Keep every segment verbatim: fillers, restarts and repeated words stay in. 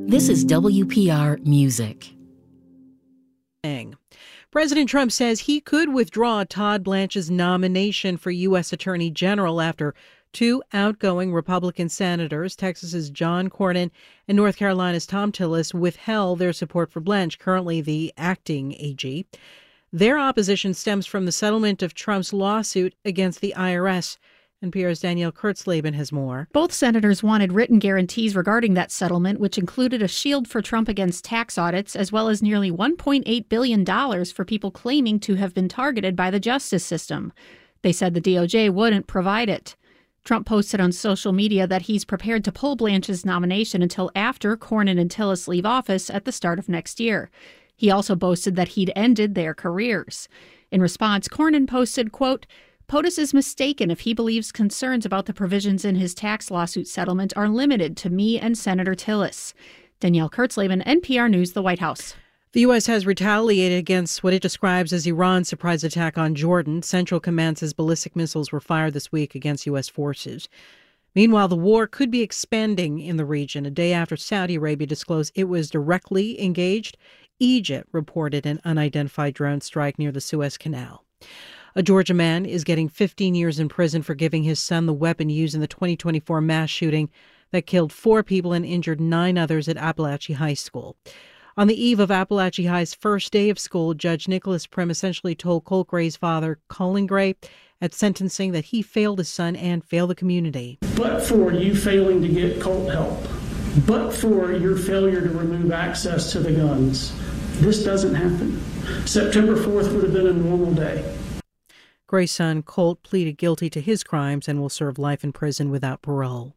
This is W P R Music. President Trump says he could withdraw Todd Blanche's nomination for U S Attorney General after two outgoing Republican senators, Texas's John Cornyn and North Carolina's Thom Tillis, withheld their support for Blanche, currently the acting A G. Their opposition stems from the settlement of Trump's lawsuit against the I R S. N P R's Danielle Kurtzleben has more. Both senators wanted written guarantees regarding that settlement, which included a shield for Trump against tax audits, as well as nearly one point eight billion dollars for people claiming to have been targeted by the justice system. They said the D O J wouldn't provide it. Trump posted on social media that he's prepared to pull Blanche's nomination until after Cornyn and Tillis leave office at the start of next year. He also boasted that he'd ended their careers. In response, Cornyn posted, quote, POTUS is mistaken if he believes concerns about the provisions in his tax lawsuit settlement are limited to me and Senator Tillis. Danielle Kurtzleben, N P R News, the White House. The U S has retaliated against what it describes as Iran's surprise attack on Jordan. Central Command says ballistic missiles were fired this week against U S forces. Meanwhile, the war could be expanding in the region a day after Saudi Arabia disclosed it was directly engaged. Egypt reported an unidentified drone strike near the Suez Canal. A Georgia man is getting fifteen years in prison for giving his son the weapon used in the twenty twenty-four mass shooting that killed four people and injured nine others at Appalachia High School. On the eve of Appalachia High's first day of school, Judge Nicholas Prim essentially told Colt Gray's father, Colin Gray, at sentencing that he failed his son and failed the community. But for you failing to get Colt help, but for your failure to remove access to the guns, this doesn't happen. September fourth would have been a normal day. Gray's son, Colt, pleaded guilty to his crimes and will serve life in prison without parole.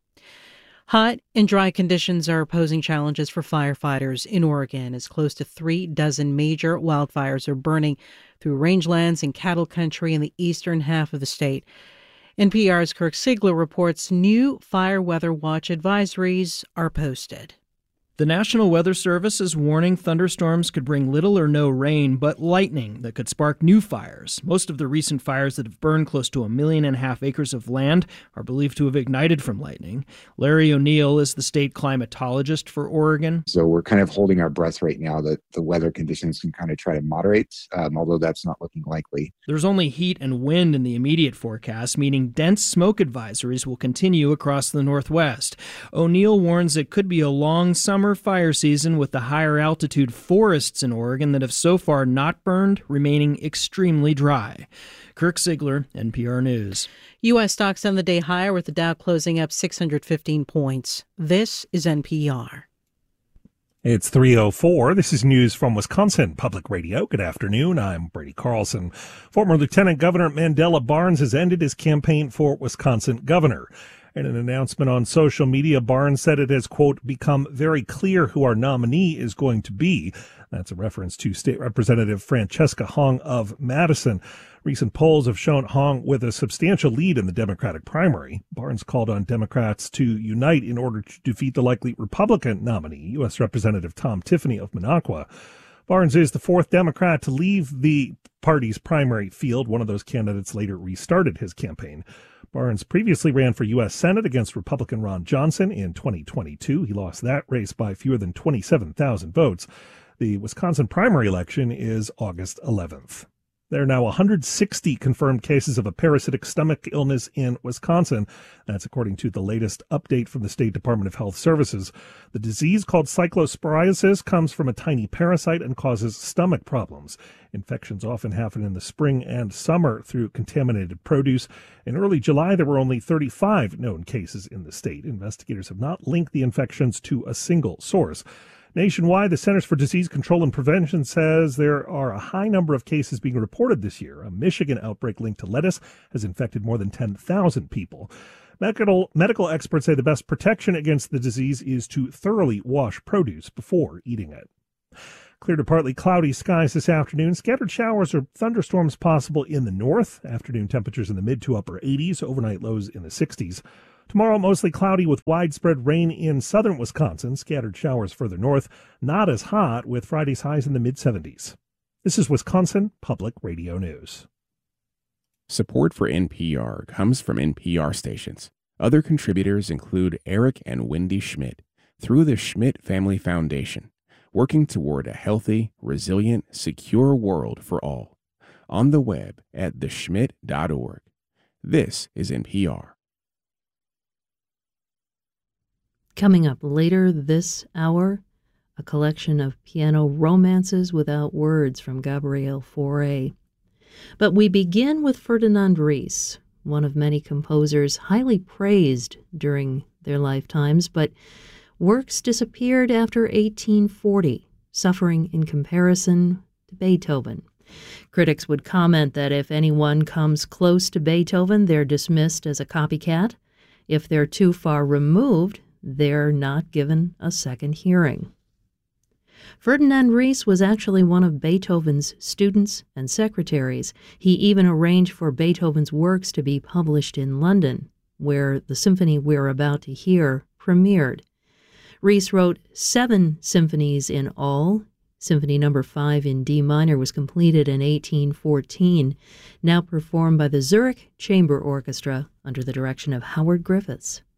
Hot and dry conditions are posing challenges for firefighters in Oregon as close to three dozen major wildfires are burning through rangelands and cattle country in the eastern half of the state. N P R's Kirk Siegler reports new fire weather watch advisories are posted. The National Weather Service is warning thunderstorms could bring little or no rain, but lightning that could spark new fires. Most of the recent fires that have burned close to a million and a half acres of land are believed to have ignited from lightning. Larry O'Neill is the state climatologist for Oregon. So we're kind of holding our breath right now that the weather conditions can kind of try to moderate, um, although that's not looking likely. There's only heat and wind in the immediate forecast, meaning dense smoke advisories will continue across the Northwest. O'Neill warns it could be a long summer fire season with the higher altitude forests in Oregon that have so far not burned remaining extremely dry. Kirk Siegler, N P R News. U S stocks on the day higher with the Dow closing up six hundred fifteen points. This is N P R. It's three oh four. This is news from Wisconsin Public Radio. Good afternoon. I'm Brady Carlson. Former Lieutenant Governor Mandela Barnes has ended his campaign for Wisconsin governor. In an announcement on social media, Barnes said it has, quote, become very clear who our nominee is going to be. That's a reference to State Representative Francesca Hong of Madison. Recent polls have shown Hong with a substantial lead in the Democratic primary. Barnes called on Democrats to unite in order to defeat the likely Republican nominee, U S Representative Tom Tiffany of Minocqua. Barnes is the fourth Democrat to leave the party's primary field. One of those candidates later restarted his campaign. Barnes previously ran for U S Senate against Republican Ron Johnson in twenty twenty-two. He lost that race by fewer than twenty-seven thousand votes. The Wisconsin primary election is August eleventh. There are now one hundred sixty confirmed cases of a parasitic stomach illness in Wisconsin. That's according to the latest update from the State Department of Health Services. The disease, called cyclosporiasis, comes from a tiny parasite and causes stomach problems. Infections often happen in the spring and summer through contaminated produce. In early July, there were only thirty-five known cases in the state. Investigators have not linked the infections to a single source. Nationwide, the Centers for Disease Control and Prevention says there are a high number of cases being reported this year. A Michigan outbreak linked to lettuce has infected more than ten thousand people. Medical, medical experts say the best protection against the disease is to thoroughly wash produce before eating it. Clear to partly cloudy skies this afternoon. Scattered showers or thunderstorms possible in the north. Afternoon temperatures in the mid to upper eighties. Overnight lows in the sixties. Tomorrow, mostly cloudy with widespread rain in southern Wisconsin. Scattered showers further north. Not as hot, with Friday's highs in the mid-seventies. This is Wisconsin Public Radio News. Support for N P R comes from N P R stations. Other contributors include Eric and Wendy Schmidt. through the Schmidt Family Foundation, working toward a healthy, resilient, secure world for all. On the web at the schmidt dot org. This is N P R. Coming up later this hour, a collection of piano romances without words from Gabriel Fauré. But we begin with Ferdinand Ries, one of many composers highly praised during their lifetimes, but works disappeared after eighteen forty, suffering in comparison to Beethoven. Critics would comment that if anyone comes close to Beethoven, they're dismissed as a copycat. If they're too far removed, they're not given a second hearing. Ferdinand Ries was actually one of Beethoven's students and secretaries. He even arranged for Beethoven's works to be published in London, where the symphony we're about to hear premiered. Ries wrote seven symphonies in all. Symphony number five in D minor was completed in eighteen fourteen, now performed by the Zurich Chamber Orchestra under the direction of Howard Griffiths.